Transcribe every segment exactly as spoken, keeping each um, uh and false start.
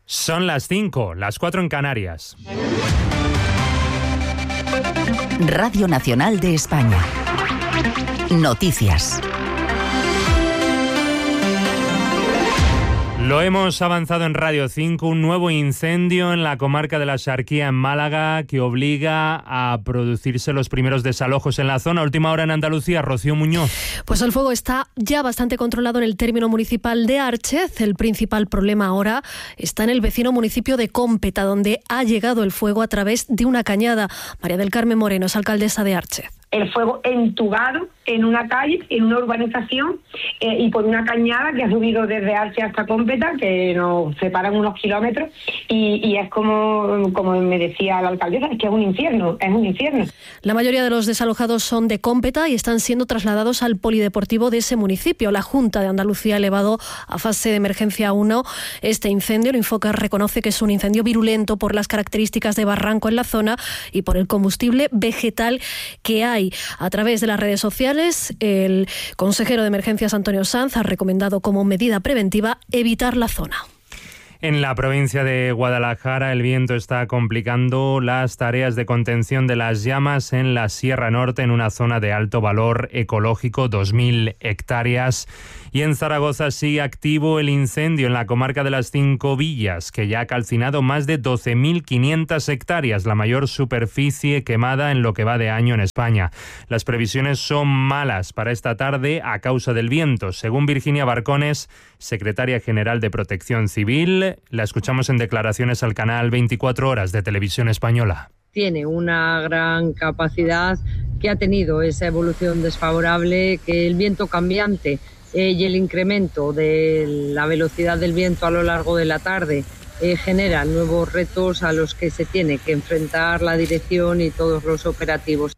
Son las cinco, las cuatro en Canarias. Radio Nacional de España. Noticias. Lo hemos avanzado en Radio cinco, un nuevo incendio en la comarca de la Axarquía en Málaga que obliga a producirse los primeros desalojos en la zona. Última hora en Andalucía, Rocío Muñoz. Pues el fuego está ya bastante controlado en el término municipal de Árchez. El principal problema ahora está en el vecino municipio de Cómpeta, donde ha llegado el fuego a través de una cañada. María del Carmen Moreno es alcaldesa de Árchez. El fuego entubado en una calle, en una urbanización, eh, y por una cañada que ha subido desde Árchez hasta Cómpeta, que nos separan unos kilómetros, y, y es como, como me decía la alcaldesa, es que es un infierno, es un infierno. La mayoría de los desalojados son de Cómpeta y están siendo trasladados al polideportivo de ese municipio. La Junta de Andalucía ha elevado a fase de emergencia uno este incendio. El Infoca reconoce que es un incendio virulento por las características de barranco en la zona y por el combustible vegetal que hay. A través de las redes sociales, el consejero de Emergencias, Antonio Sanz, ha recomendado como medida preventiva evitar la zona. En la provincia de Guadalajara, el viento está complicando las tareas de contención de las llamas en la Sierra Norte, en una zona de alto valor ecológico, dos mil hectáreas. Y en Zaragoza sigue activo el incendio en la comarca de las Cinco Villas, que ya ha calcinado más de doce mil quinientas hectáreas, la mayor superficie quemada en lo que va de año en España. Las previsiones son malas para esta tarde a causa del viento. Según Virginia Barcones, secretaria general de Protección Civil, la escuchamos en declaraciones al canal veinticuatro horas de Televisión Española. Tiene una gran capacidad, que ha tenido esa evolución desfavorable, que el viento cambiante eh, y el incremento de la velocidad del viento a lo largo de la tarde eh, genera nuevos retos a los que se tiene que enfrentar la dirección y todos los operativos.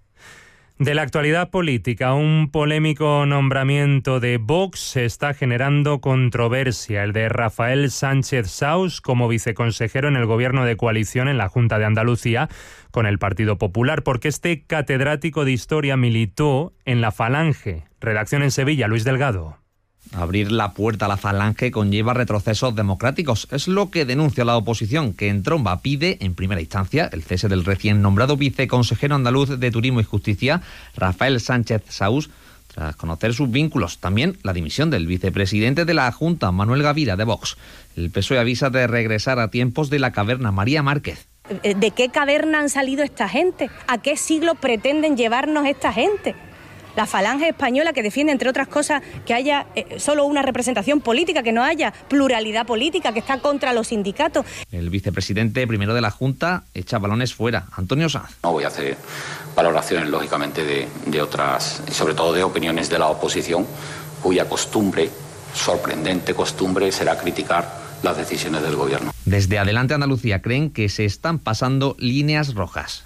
De la actualidad política, un polémico nombramiento de Vox está generando controversia, el de Rafael Sánchez Saus como viceconsejero en el gobierno de coalición en la Junta de Andalucía con el Partido Popular, porque este catedrático de Historia militó en la Falange. Redacción en Sevilla, Luis Delgado. Abrir la puerta a la Falange conlleva retrocesos democráticos. Es lo que denuncia la oposición, que en tromba pide, en primera instancia, el cese del recién nombrado viceconsejero andaluz de Turismo y Justicia, Rafael Sánchez Saus, tras conocer sus vínculos. También la dimisión del vicepresidente de la Junta, Manuel Gavira, de Vox. El P S O E avisa de regresar a tiempos de la caverna. María Márquez. ¿De qué caverna han salido esta gente? ¿A qué siglo pretenden llevarnos esta gente? La Falange Española, que defiende, entre otras cosas, que haya eh, solo una representación política, que no haya pluralidad política, que está contra los sindicatos. El vicepresidente primero de la Junta echa balones fuera. Antonio Sanz. No voy a hacer valoraciones, lógicamente, de, de otras, y sobre todo de opiniones de la oposición, cuya costumbre, sorprendente costumbre, será criticar las decisiones del gobierno. Desde Adelante Andalucía creen que se están pasando líneas rojas.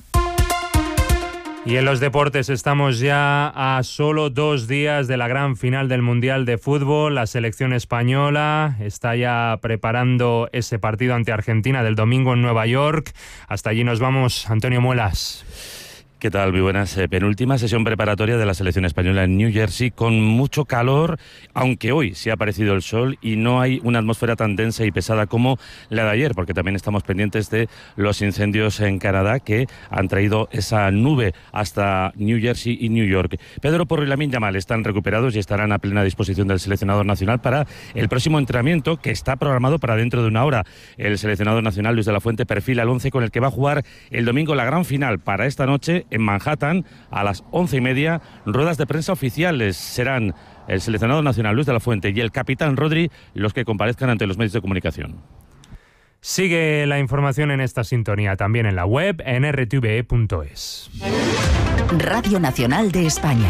Y en los deportes estamos ya a solo dos días de la gran final del Mundial de Fútbol. La selección española está ya preparando ese partido ante Argentina del domingo en Nueva York. Hasta allí nos vamos, Antonio Muelas. ¿Qué tal? Muy buenas. Eh, penúltima sesión preparatoria de la selección española en New Jersey, con mucho calor, aunque hoy sí ha aparecido el sol y no hay una atmósfera tan densa y pesada como la de ayer, porque también estamos pendientes de los incendios en Canadá que han traído esa nube hasta New Jersey y New York. Pedro Porro y Lamine Yamal están recuperados y estarán a plena disposición del seleccionador nacional para el próximo entrenamiento, que está programado para dentro de una hora. El seleccionador nacional, Luis de la Fuente, perfila el once con el que va a jugar el domingo la gran final. Para esta noche en Manhattan, a las once y media, ruedas de prensa oficiales. Serán el seleccionador nacional Luis de la Fuente y el capitán Rodri los que comparezcan ante los medios de comunicación. Sigue la información en esta sintonía, también en la web, en r t v e punto es. Radio Nacional de España.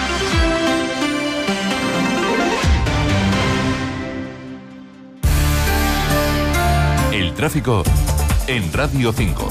El tráfico en Radio cinco.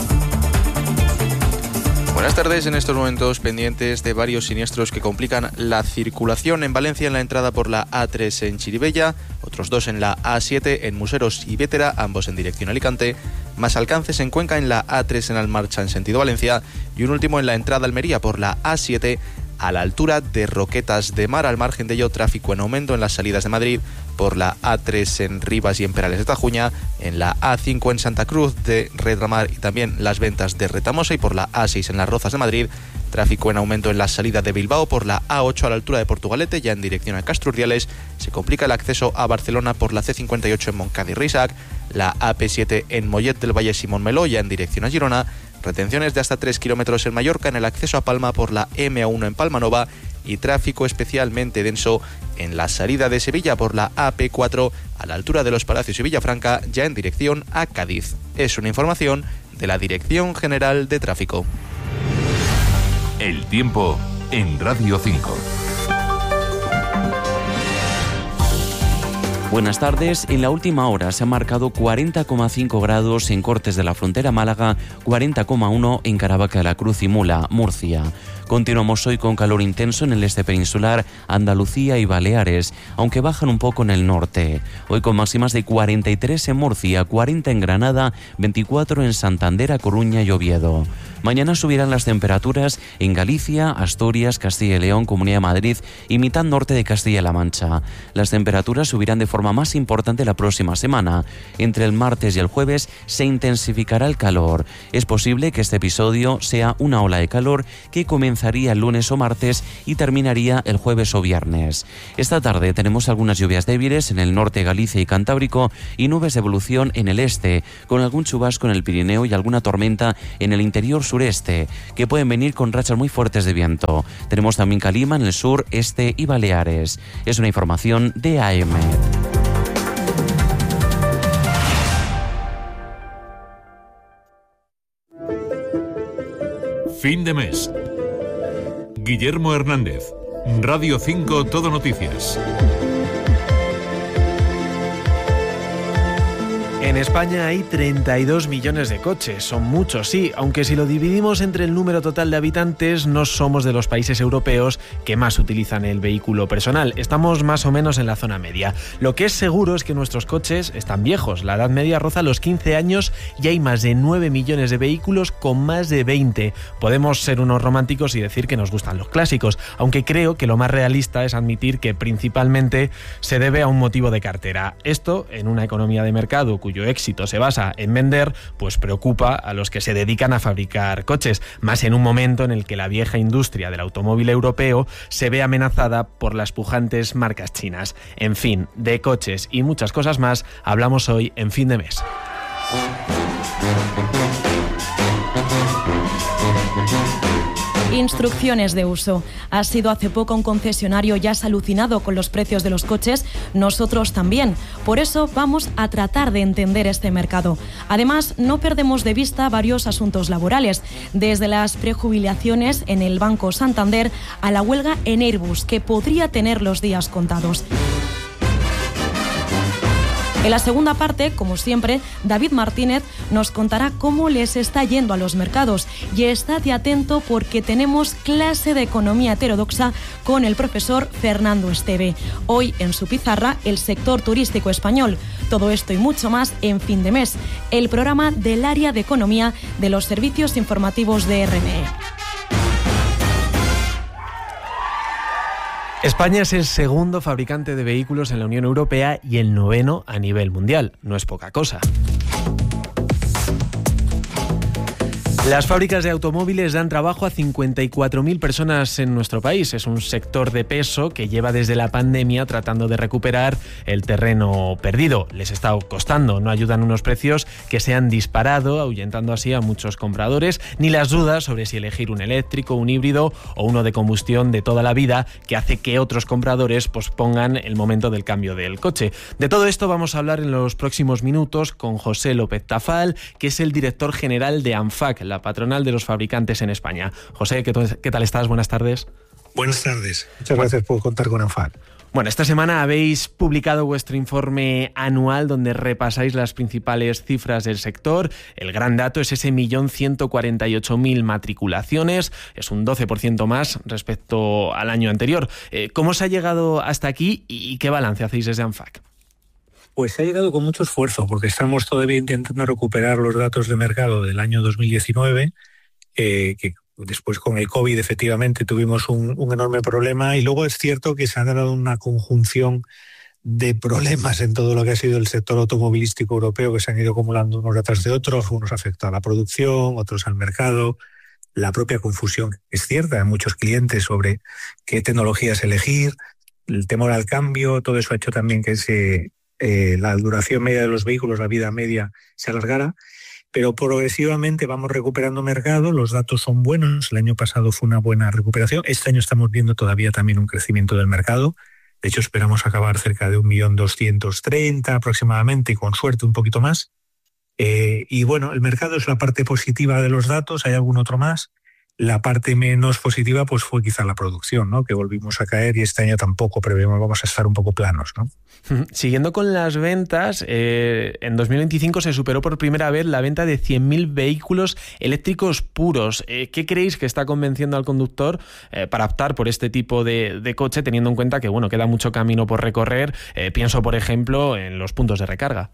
Buenas tardes. En estos momentos pendientes de varios siniestros que complican la circulación en Valencia, en la entrada por la A tres en Chirivella, otros dos en la A siete en Museros y Vétera, ambos en dirección Alicante, más alcances en Cuenca en la A tres en Almarcha en sentido Valencia y un último en la entrada a Almería por la A siete a la altura de Roquetas de Mar. Al margen de ello, tráfico en aumento en las salidas de Madrid por la A tres en Rivas y en Perales de Tajuña, en la A cinco en Santa Cruz de Redramar y también Las Ventas de Retamosa, y por la A seis en Las Rozas de Madrid. Tráfico en aumento en la salida de Bilbao por la A ocho a la altura de Portugalete, ya en dirección a Castro Urdiales. Se complica el acceso a Barcelona por la C cincuenta y ocho en Montcada y Risac, la A P siete en Mollet del Valle Simón Meló, ya en dirección a Girona. Retenciones de hasta tres kilómetros en Mallorca en el acceso a Palma por la M uno en Palmanova, y tráfico especialmente denso en la salida de Sevilla por la A P cuatro a la altura de Los Palacios y Villafranca, ya en dirección a Cádiz. Es una información de la Dirección General de Tráfico. El tiempo en Radio cinco. Buenas tardes. En la última hora se han marcado cuarenta coma cinco grados en Cortes de la Frontera, Málaga, cuarenta coma uno en Caravaca de la Cruz y Mula, Murcia. Continuamos hoy con calor intenso en el este peninsular, Andalucía y Baleares, aunque bajan un poco en el norte. Hoy con máximas de cuarenta y tres en Murcia, cuarenta en Granada, veinticuatro en Santander, A Coruña y Oviedo. Mañana subirán las temperaturas en Galicia, Asturias, Castilla y León, Comunidad de Madrid y mitad norte de Castilla-La Mancha. Las temperaturas subirán de forma más importante la próxima semana. Entre el martes y el jueves se intensificará el calor. Es posible que este episodio sea una ola de calor que comenzaría el lunes o martes y terminaría el jueves o viernes. Esta tarde tenemos algunas lluvias débiles en el norte de Galicia y Cantábrico y nubes de evolución en el este, con algún chubasco en el Pirineo y alguna tormenta en el interior sureste, que pueden venir con rachas muy fuertes de viento. Tenemos también calima en el sur, este y Baleares. Es una información de A E M E D. Fin de mes. Guillermo Hernández, Radio cinco Todo Noticias. En España hay treinta y dos millones de coches, son muchos, sí, aunque si lo dividimos entre el número total de habitantes, no somos de los países europeos que más utilizan el vehículo personal, estamos más o menos en la zona media. Lo que es seguro es que nuestros coches están viejos, la edad media roza los quince años y hay más de nueve millones de vehículos con más de veinte. Podemos ser unos románticos y decir que nos gustan los clásicos, aunque creo que lo más realista es admitir que principalmente se debe a un motivo de cartera. Esto, en una economía de mercado cuyo éxito se basa en vender, pues preocupa a los que se dedican a fabricar coches, más en un momento en el que la vieja industria del automóvil europeo se ve amenazada por las pujantes marcas chinas. En fin, de coches y muchas cosas más hablamos hoy en Fin de Mes. Instrucciones de uso. Ha sido hace poco un concesionario y has alucinado con los precios de los coches, nosotros también. Por eso vamos a tratar de entender este mercado. Además, no perdemos de vista varios asuntos laborales, desde las prejubilaciones en el Banco Santander a la huelga en Airbus, que podría tener los días contados. En la segunda parte, como siempre, David Martínez nos contará cómo les está yendo a los mercados. Y estate atento porque tenemos clase de economía heterodoxa con el profesor Fernando Esteve. Hoy en su pizarra, el sector turístico español. Todo esto y mucho más en Fin de Mes, el programa del área de economía de los servicios informativos de R M E. España es el segundo fabricante de vehículos en la Unión Europea y el noveno a nivel mundial. No es poca cosa. Las fábricas de automóviles dan trabajo a cincuenta y cuatro mil personas en nuestro país. Es un sector de peso que lleva desde la pandemia tratando de recuperar el terreno perdido. Les está costando, no ayudan unos precios que se han disparado, ahuyentando así a muchos compradores, ni las dudas sobre si elegir un eléctrico, un híbrido o uno de combustión de toda la vida, que hace que otros compradores pospongan el momento del cambio del coche. De todo esto vamos a hablar en los próximos minutos con José López Tafal, que es el director general de ANFAC, la patronal de los fabricantes en España. José, ¿qué, ¿qué tal estás? Buenas tardes. Buenas tardes. Muchas gracias por contar con ANFAC. Bueno, esta semana habéis publicado vuestro informe anual donde repasáis las principales cifras del sector. El gran dato es ese millón ciento cuarenta y ocho mil matriculaciones. Es un doce por ciento más respecto al año anterior. Eh, ¿Cómo se ha llegado hasta aquí y qué balance hacéis desde ANFAC? Pues se ha llegado con mucho esfuerzo, porque estamos todavía intentando recuperar los datos de mercado del año dos mil diecinueve, eh, que Después con el COVID efectivamente tuvimos un, un enorme problema y luego es cierto que se ha dado una conjunción de problemas en todo lo que ha sido el sector automovilístico europeo que se han ido acumulando unos detrás de otros, unos afectan a la producción, otros al mercado, la propia confusión es cierta de muchos clientes sobre qué tecnologías elegir, el temor al cambio, todo eso ha hecho también que se, eh, la duración media de los vehículos, la vida media se alargara. Pero progresivamente vamos recuperando mercado, los datos son buenos, el año pasado fue una buena recuperación, este año estamos viendo todavía también un crecimiento del mercado, de hecho esperamos acabar cerca de un millón doscientos treinta aproximadamente y con suerte un poquito más. Eh, y bueno, el mercado es la parte positiva de los datos, hay algún otro más. La parte menos positiva pues fue quizá la producción, ¿no? Que volvimos a caer y este año tampoco prevemos, vamos a estar un poco planos, ¿no? Siguiendo con las ventas, eh, en dos mil veinticinco se superó por primera vez la venta de cien mil vehículos eléctricos puros. Eh, ¿Qué creéis que está convenciendo al conductor eh, para optar por este tipo de, de coche, teniendo en cuenta que bueno, queda mucho camino por recorrer? Eh, pienso, por ejemplo, en los puntos de recarga.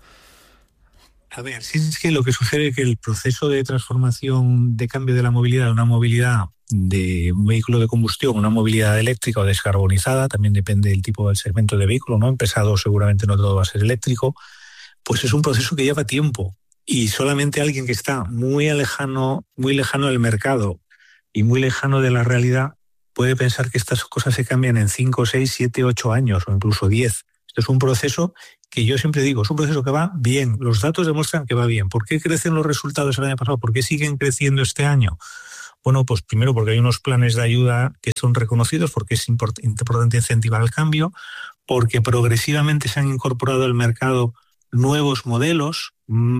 A ver, sí es que lo que sucede es que el proceso de transformación de cambio de la movilidad de una movilidad de un vehículo de combustión, una movilidad eléctrica o descarbonizada, también depende del tipo del segmento de vehículo, ¿no? En pesado seguramente no todo va a ser eléctrico, pues es un proceso que lleva tiempo y solamente alguien que está muy lejano, muy lejano del mercado y muy lejano de la realidad puede pensar que estas cosas se cambian en cinco, seis, siete, ocho años o incluso diez. Esto es un proceso que yo siempre digo, es un proceso que va bien, los datos demuestran que va bien. ¿Por qué crecen los resultados el año pasado? ¿Por qué siguen creciendo este año? Bueno, pues primero porque hay unos planes de ayuda que son reconocidos, porque es importante incentivar el cambio, porque progresivamente se han incorporado al mercado nuevos modelos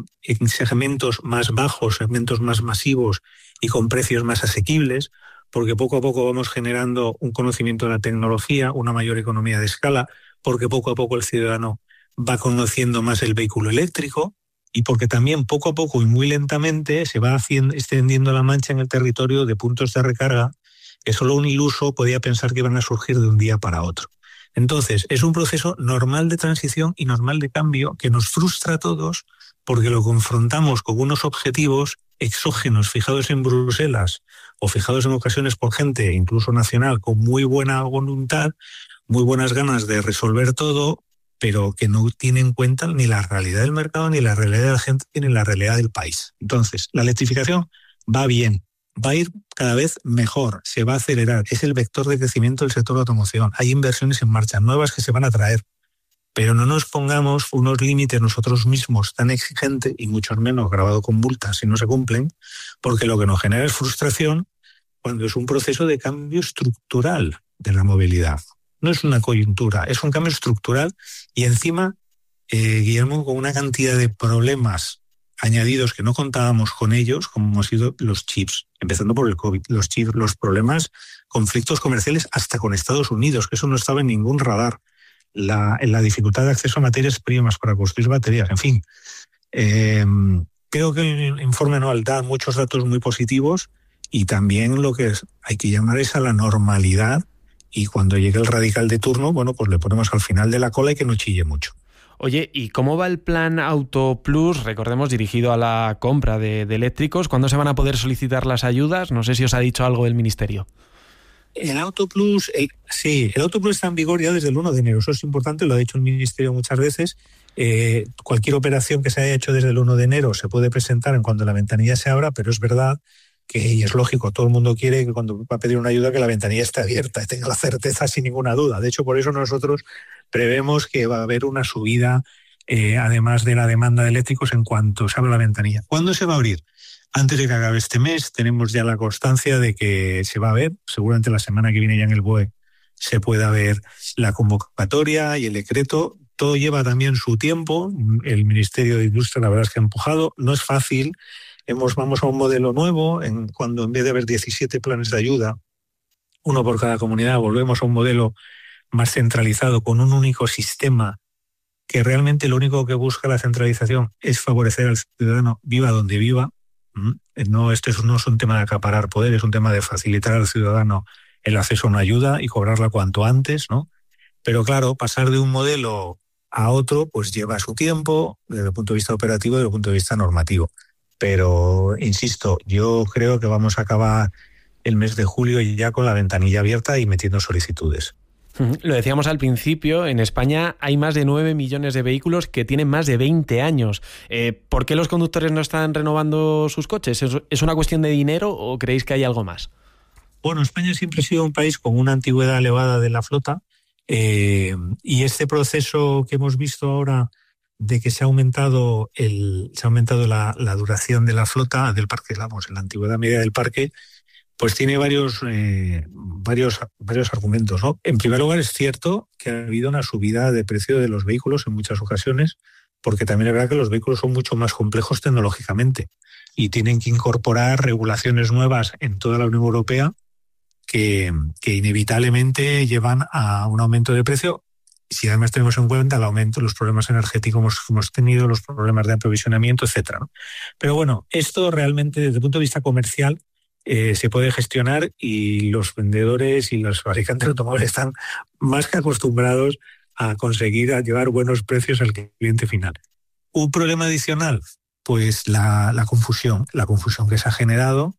en segmentos más bajos, segmentos más masivos y con precios más asequibles, porque poco a poco vamos generando un conocimiento de la tecnología, una mayor economía de escala, porque poco a poco el ciudadano va conociendo más el vehículo eléctrico y porque también poco a poco y muy lentamente se va haciendo, extendiendo la mancha en el territorio de puntos de recarga que solo un iluso podía pensar que iban a surgir de un día para otro. Entonces, es un proceso normal de transición y normal de cambio que nos frustra a todos porque lo confrontamos con unos objetivos exógenos fijados en Bruselas o fijados en ocasiones por gente, incluso nacional, con muy buena voluntad, muy buenas ganas de resolver todo, pero que no tiene en cuenta ni la realidad del mercado, ni la realidad de la gente, ni la realidad del país. Entonces, la electrificación va bien, va a ir cada vez mejor, se va a acelerar, es el vector de crecimiento del sector de automoción. Hay inversiones en marcha, nuevas que se van a traer, pero no nos pongamos unos límites nosotros mismos tan exigentes y mucho menos grabado con multas si no se cumplen, porque lo que nos genera es frustración cuando es un proceso de cambio estructural de la movilidad. No es una coyuntura, es un cambio estructural y encima, eh, Guillermo, con una cantidad de problemas añadidos que no contábamos con ellos, como hemos sido los chips, empezando por el COVID, los chips, los problemas, conflictos comerciales hasta con Estados Unidos, que eso no estaba en ningún radar, la, la dificultad de acceso a materias primas para construir baterías, en fin. Eh, creo que el informe anual da muchos datos muy positivos y también lo que es, hay que llamar es a la normalidad. Y cuando llegue el radical de turno, bueno, pues le ponemos al final de la cola y que no chille mucho. Oye, ¿y cómo va el plan Auto Plus? Recordemos, dirigido a la compra de, de eléctricos. ¿Cuándo se van a poder solicitar las ayudas? No sé si os ha dicho algo el Ministerio. El Auto Plus, el, sí, el Auto Plus está en vigor ya desde el uno de enero. Eso es importante, lo ha dicho el Ministerio muchas veces. Eh, cualquier operación que se haya hecho desde el uno de enero se puede presentar en cuanto la ventanilla se abra, pero es verdad que, y es lógico, todo el mundo quiere que cuando va a pedir una ayuda que la ventanilla esté abierta y tenga la certeza sin ninguna duda. De hecho, por eso nosotros prevemos que va a haber una subida, eh, además de la demanda de eléctricos, en cuanto se abra la ventanilla. ¿Cuándo se va a abrir? Antes de que acabe este mes, tenemos ya la constancia de que se va a ver, seguramente la semana que viene ya en el B O E se pueda ver la convocatoria y el decreto. Todo lleva también su tiempo. El Ministerio de Industria, la verdad es que ha empujado. No es fácil. Hemos, vamos a un modelo nuevo, en, cuando en vez de haber diecisiete planes de ayuda, uno por cada comunidad, volvemos a un modelo más centralizado, con un único sistema, que realmente lo único que busca la centralización es favorecer al ciudadano, viva donde viva. No, este no es un tema de acaparar poder, es un tema de facilitar al ciudadano el acceso a una ayuda y cobrarla cuanto antes, ¿no? Pero claro, pasar de un modelo a otro pues lleva su tiempo desde el punto de vista operativo y desde el punto de vista normativo. Pero, insisto, yo creo que vamos a acabar el mes de julio ya con la ventanilla abierta y metiendo solicitudes. Lo decíamos al principio, en España hay más de nueve millones de vehículos que tienen más de veinte años. Eh, ¿Por qué los conductores no están renovando sus coches? ¿Es una cuestión de dinero o creéis que hay algo más? Bueno, España siempre ha sido un país con una antigüedad elevada de la flota eh, y este proceso que hemos visto ahora de que se ha aumentado el se ha aumentado la, la duración de la flota del parque, vamos, la antigüedad media del parque, pues tiene varios eh, varios varios argumentos, ¿no? En primer lugar, es cierto que ha habido una subida de precio de los vehículos en muchas ocasiones, porque también es verdad que los vehículos son mucho más complejos tecnológicamente y tienen que incorporar regulaciones nuevas en toda la Unión Europea que, que inevitablemente llevan a un aumento de precio. Si además tenemos en cuenta el aumento, los problemas energéticos que hemos tenido, los problemas de aprovisionamiento, etcétera, ¿no? Pero bueno, esto realmente desde el punto de vista comercial Eh, se puede gestionar y los vendedores y los fabricantes de automóviles están más que acostumbrados a conseguir a llevar buenos precios al cliente final. Un problema adicional, pues la, la confusión, la confusión que se ha generado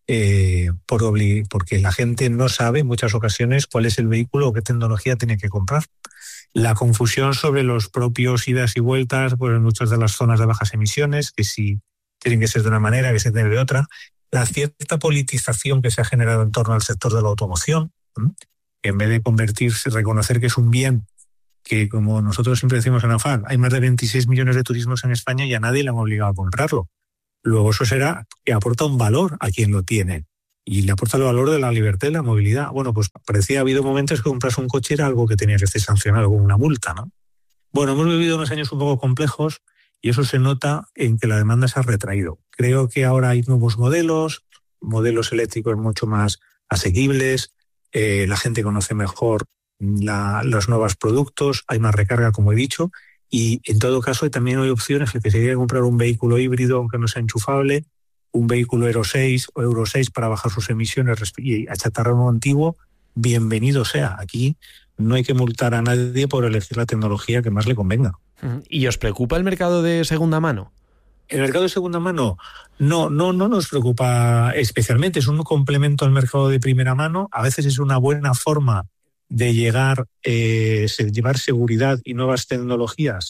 eh, por obli- porque la gente no sabe en muchas ocasiones cuál es el vehículo o qué tecnología tiene que comprar. La confusión sobre los propios idas y vueltas, pues en muchas de las zonas de bajas emisiones, que si tienen que ser de una manera, que se tiene de otra. La cierta politización que se ha generado en torno al sector de la automoción, que en vez de convertirse, reconocer que es un bien que, como nosotros siempre decimos en AFAN, hay más de veintiséis millones de turismos en España y a nadie le han obligado a comprarlo. Luego eso será que aporta un valor a quien lo tiene y le aporta el valor de la libertad y la movilidad. Bueno, pues parecía, ha habido momentos que comprarse un coche era algo que tenía que ser sancionado con una multa, ¿no? Bueno, hemos vivido unos años un poco complejos y eso se nota en que la demanda se ha retraído. Creo que ahora hay nuevos modelos, modelos eléctricos mucho más asequibles, eh, la gente conoce mejor la, los nuevos productos, hay más recarga, como he dicho, y en todo caso hay también hay opciones el que se quiere comprar un vehículo híbrido, aunque no sea enchufable, un vehículo Euro seis o Euro seis para bajar sus emisiones y achatarrar uno antiguo, bienvenido sea. Aquí no hay que multar a nadie por elegir la tecnología que más le convenga. ¿Y os preocupa el mercado de segunda mano? El mercado de segunda mano no, no, no nos preocupa especialmente, es un complemento al mercado de primera mano, a veces es una buena forma de llegar, eh, llevar seguridad y nuevas tecnologías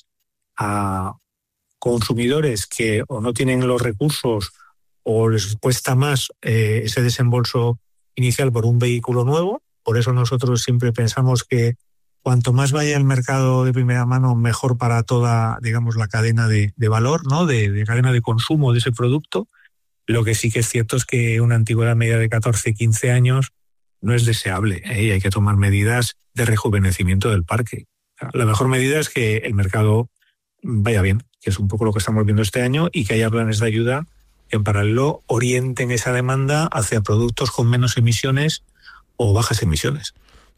a consumidores que o no tienen los recursos o les cuesta más eh, ese desembolso inicial por un vehículo nuevo. Por eso nosotros siempre pensamos que cuanto más vaya el mercado de primera mano, mejor para toda, digamos, la cadena de, de valor, ¿no? De, de cadena de consumo de ese producto. Lo que sí que es cierto es que una antigüedad media de catorce, quince años no es deseable, ¿eh? Y hay que tomar medidas de rejuvenecimiento del parque. La mejor medida es que el mercado vaya bien, que es un poco lo que estamos viendo este año, y que haya planes de ayuda que en paralelo orienten esa demanda hacia productos con menos emisiones o bajas emisiones.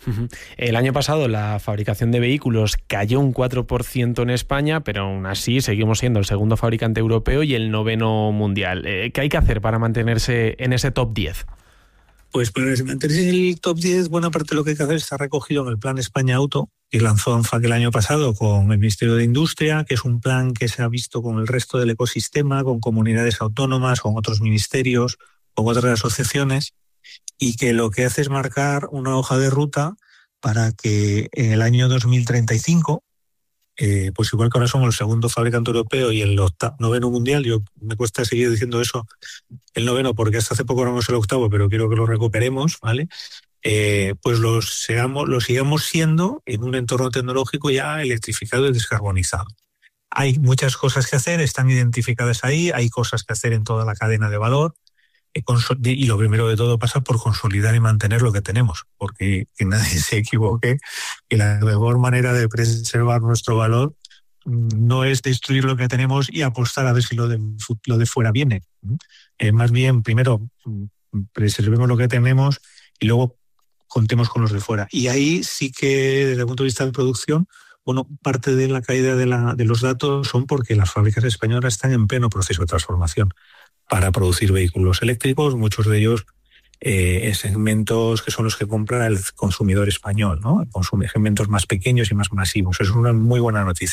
El año pasado la fabricación de vehículos cayó un cuatro por ciento en España, pero aún así seguimos siendo el segundo fabricante europeo y el noveno mundial. ¿Qué hay que hacer para mantenerse en ese top diez? Pues para mantenerse en el top diez, buena parte de lo que hay que hacer está recogido en el Plan España Auto, que lanzó ANFAC el año pasado con el Ministerio de Industria, que es un plan que se ha visto con el resto del ecosistema, con comunidades autónomas, con otros ministerios, con otras asociaciones, y que lo que hace es marcar una hoja de ruta para que en el año dos mil treinta y cinco, eh, pues igual que ahora somos el segundo fabricante europeo y el octavo, noveno mundial, yo me cuesta seguir diciendo eso, el noveno, porque hasta hace poco éramos el octavo, pero quiero que lo recuperemos, ¿vale? Eh, pues lo, seamos, lo sigamos siendo en un entorno tecnológico ya electrificado y descarbonizado. Hay muchas cosas que hacer, están identificadas ahí, hay cosas que hacer en toda la cadena de valor, y lo primero de todo pasa por consolidar y mantener lo que tenemos, porque que nadie se equivoque, que la mejor manera de preservar nuestro valor no es destruir lo que tenemos y apostar a ver si lo de, lo de fuera viene. Eh, más bien, primero, preservemos lo que tenemos y luego contemos con los de fuera. Y ahí sí que, desde el punto de vista de producción, bueno, parte de la caída de, la, de los datos son porque las fábricas españolas están en pleno proceso de transformación para producir vehículos eléctricos, muchos de ellos eh, en segmentos que son los que compra el consumidor español, ¿no? Consume segmentos más pequeños y más masivos. Eso es una muy buena noticia.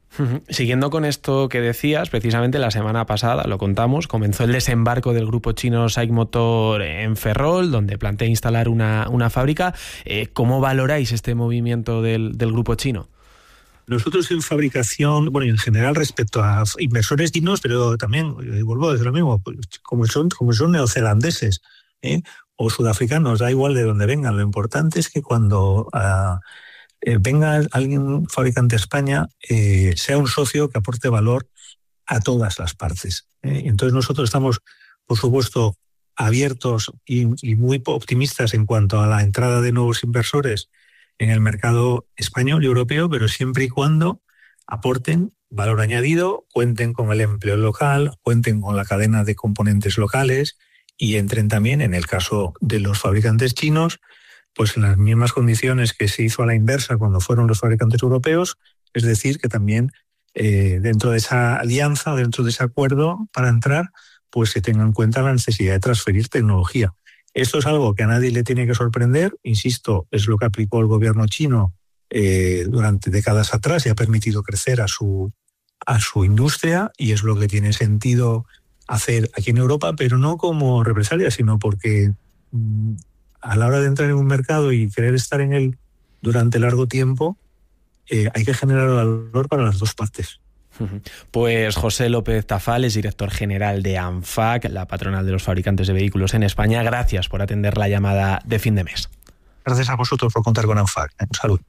Siguiendo con esto que decías, precisamente la semana pasada, lo contamos, comenzó el desembarco del grupo chino SAIC Motor en Ferrol, donde plantea instalar una, una fábrica. Eh, ¿Cómo valoráis este movimiento del, del grupo chino? Nosotros en fabricación, bueno, y en general respecto a inversores chinos, pero también, eh, vuelvo a decir lo mismo, como son, como son neozelandeses ¿eh? o sudafricanos, da igual de dónde vengan, lo importante es que cuando... Uh, Eh, venga alguien fabricante a España, eh, sea un socio que aporte valor a todas las partes. ¿eh? Entonces nosotros estamos, por supuesto, abiertos y, y muy optimistas en cuanto a la entrada de nuevos inversores en el mercado español y europeo, pero siempre y cuando aporten valor añadido, cuenten con el empleo local, cuenten con la cadena de componentes locales y entren también, en el caso de los fabricantes chinos, pues en las mismas condiciones que se hizo a la inversa cuando fueron los fabricantes europeos, es decir, que también eh, dentro de esa alianza, dentro de ese acuerdo para entrar, pues se tenga en cuenta la necesidad de transferir tecnología. Esto es algo que a nadie le tiene que sorprender, insisto, es lo que aplicó el gobierno chino eh, durante décadas atrás y ha permitido crecer a su, a su industria, y es lo que tiene sentido hacer aquí en Europa, pero no como represalia, sino porque... Mmm, a la hora de entrar en un mercado y querer estar en él durante largo tiempo, eh, hay que generar valor para las dos partes. Pues José López Tafal es director general de ANFAC, la patronal de los fabricantes de vehículos en España. Gracias por atender la llamada de fin de mes. Gracias a vosotros por contar con ANFAC. Salud.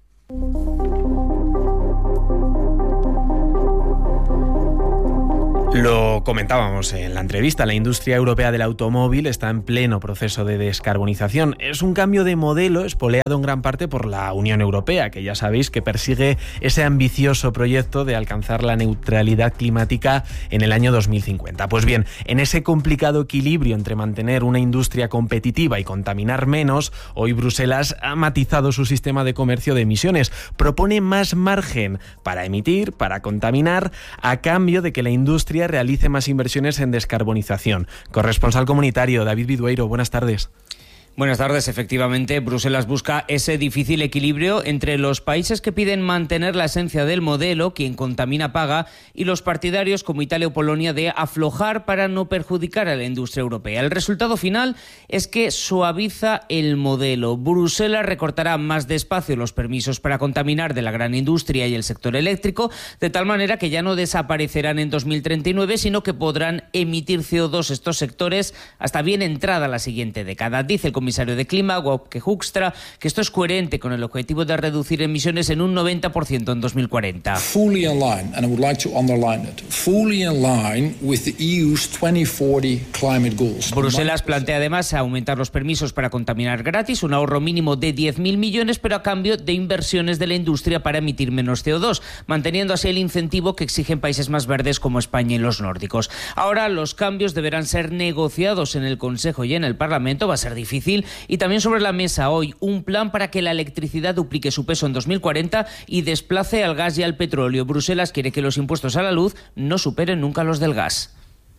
Lo comentábamos en la entrevista, la industria europea del automóvil está en pleno proceso de descarbonización. Es un cambio de modelo espoleado en gran parte por la Unión Europea, que ya sabéis que persigue ese ambicioso proyecto de alcanzar la neutralidad climática en el año dos mil cincuenta. Pues bien, en ese complicado equilibrio entre mantener una industria competitiva y contaminar menos, hoy Bruselas ha matizado su sistema de comercio de emisiones. Propone más margen para emitir, para contaminar, a cambio de que la industria realice más inversiones en descarbonización. Corresponsal comunitario, David Vidueiro, buenas tardes. Buenas tardes. Efectivamente, Bruselas busca ese difícil equilibrio entre los países que piden mantener la esencia del modelo, quien contamina paga, y los partidarios como Italia o Polonia de aflojar para no perjudicar a la industria europea. El resultado final es que suaviza el modelo. Bruselas recortará más despacio los permisos para contaminar de la gran industria y el sector eléctrico, de tal manera que ya no desaparecerán en dos mil treinta y nueve, sino que podrán emitir C O dos estos sectores hasta bien entrada la siguiente década. Dice el comisario de Clima, Wopke Hoekstra, que esto es coherente con el objetivo de reducir emisiones en un noventa por ciento en dos mil cuarenta. Fully in line, and I would like to underline it, fully in line with the E U's twenty forty climate goals. Bruselas plantea además aumentar los permisos para contaminar gratis, un ahorro mínimo de diez mil millones, pero a cambio de inversiones de la industria para emitir menos C O dos, manteniendo así el incentivo que exigen países más verdes como España y los nórdicos. Ahora los cambios deberán ser negociados en el Consejo y en el Parlamento. Va a ser difícil. Y también sobre la mesa hoy un plan para que la electricidad duplique su peso en dos mil cuarenta y desplace al gas y al petróleo. Bruselas quiere que los impuestos a la luz no superen nunca los del gas.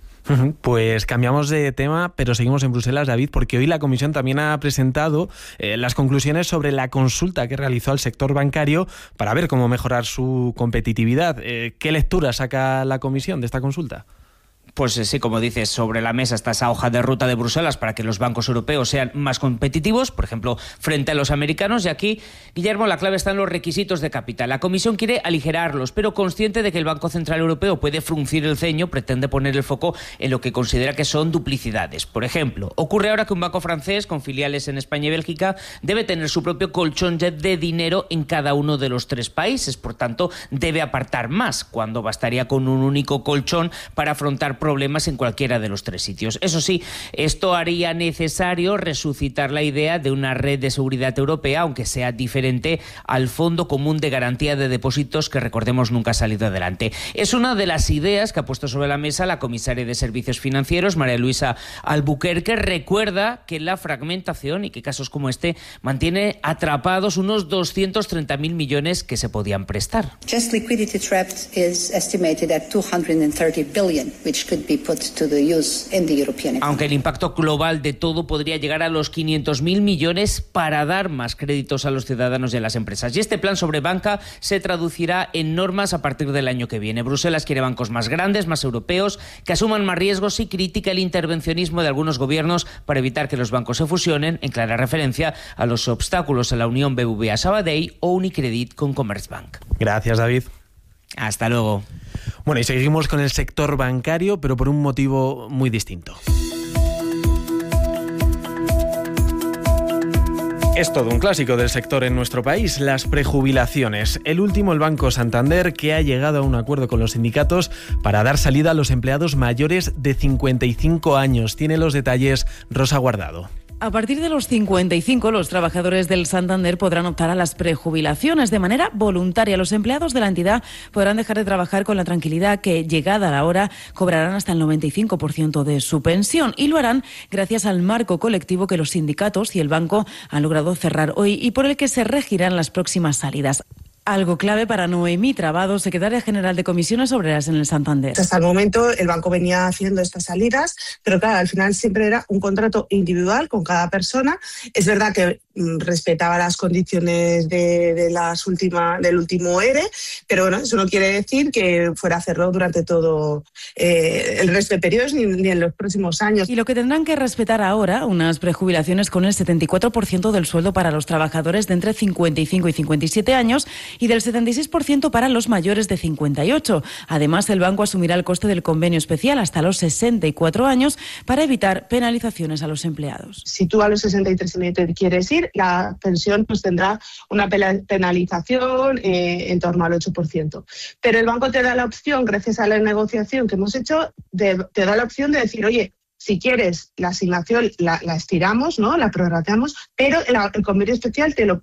Pues cambiamos de tema, pero seguimos en Bruselas, David, porque hoy la Comisión también ha presentado eh, las conclusiones sobre la consulta que realizó al sector bancario para ver cómo mejorar su competitividad. Eh, ¿Qué lectura saca la Comisión de esta consulta? Pues sí, como dices, sobre la mesa está esa hoja de ruta de Bruselas para que los bancos europeos sean más competitivos, por ejemplo, frente a los americanos. Y aquí, Guillermo, la clave está en los requisitos de capital. La Comisión quiere aligerarlos, pero consciente de que el Banco Central Europeo puede fruncir el ceño, pretende poner el foco en lo que considera que son duplicidades. Por ejemplo, ocurre ahora que un banco francés con filiales en España y Bélgica debe tener su propio colchón de dinero en cada uno de los tres países. Por tanto, debe apartar más, cuando bastaría con un único colchón para afrontar problemas en cualquiera de los tres sitios. Eso sí, esto haría necesario resucitar la idea de una red de seguridad europea, aunque sea diferente al Fondo Común de Garantía de Depósitos, que recordemos nunca ha salido adelante. Es una de las ideas que ha puesto sobre la mesa la comisaria de Servicios Financieros, María Luisa Albuquerque. Recuerda que la fragmentación y que casos como este mantiene atrapados unos doscientos treinta mil millones que se podían prestar. Just liquidity trapped is estimated at two hundred thirty billion, which Aunque el impacto global de todo podría llegar a los quinientos mil millones para dar más créditos a los ciudadanos y a las empresas. Y este plan sobre banca se traducirá en normas a partir del año que viene. Bruselas quiere bancos más grandes, más europeos, que asuman más riesgos y critica el intervencionismo de algunos gobiernos para evitar que los bancos se fusionen, en clara referencia a los obstáculos a la unión B B V A Sabadell o Unicredit con Commerzbank. Gracias, David. Hasta luego. Bueno, y seguimos con el sector bancario, pero por un motivo muy distinto. Es todo un clásico del sector en nuestro país, las prejubilaciones. El último, el Banco Santander, que ha llegado a un acuerdo con los sindicatos para dar salida a los empleados mayores de cincuenta y cinco años. Tiene los detalles Rosa Guardado. A partir de los cincuenta y cinco, los trabajadores del Santander podrán optar a las prejubilaciones de manera voluntaria. Los empleados de la entidad podrán dejar de trabajar con la tranquilidad que, llegada la hora, cobrarán hasta el noventa y cinco por ciento de su pensión, y lo harán gracias al marco colectivo que los sindicatos y el banco han logrado cerrar hoy y por el que se regirán las próximas salidas. Algo clave para Noemí Trabado, secretaria general de Comisiones Obreras en el Santander. Hasta el momento el banco venía haciendo estas salidas, pero claro, al final siempre era un contrato individual con cada persona. Es verdad que mm, respetaba las condiciones de, de las última, del último E R E, pero bueno, eso no quiere decir que fuera a hacerlo durante todo eh, el resto de periodos ni, ni en los próximos años. Y lo que tendrán que respetar ahora, unas prejubilaciones con el setenta y cuatro por ciento del sueldo para los trabajadores de entre cincuenta y cinco y cincuenta y siete años y del setenta y seis por ciento para los mayores de cincuenta y ocho. Además, el banco asumirá el coste del convenio especial hasta los sesenta y cuatro años para evitar penalizaciones a los empleados. Si tú a los sesenta y tres te quieres ir, la pensión pues tendrá una penalización eh, en torno al ocho por ciento. Pero el banco te da la opción, gracias a la negociación que hemos hecho, de, te da la opción de decir, oye, si quieres, la asignación la, la estiramos, ¿no? La prorrateamos, pero el, el convenio especial te lo